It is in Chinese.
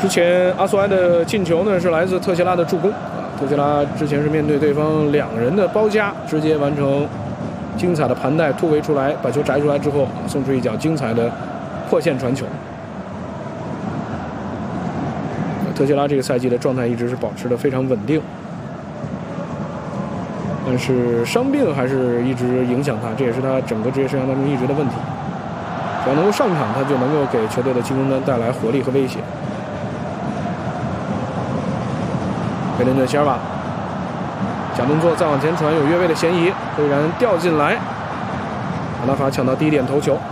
之前阿苏埃的进球呢是来自特谢拉的助攻啊，特谢拉之前是面对对方2人的包夹，直接完成精彩的盘带突围出来，把球摘出来之后送出一脚精彩的破线传球。特谢拉这个赛季的状态一直是保持的非常稳定，但是伤病还是一直影响他，这也是他整个职业生涯当中一直的问题。只要能够上场，他就能够给球队的进攻端带来活力和威胁。贝林特席尔瓦假动作再往前传，有越位的嫌疑，虽然掉进来，阿拉法抢到第1点头球。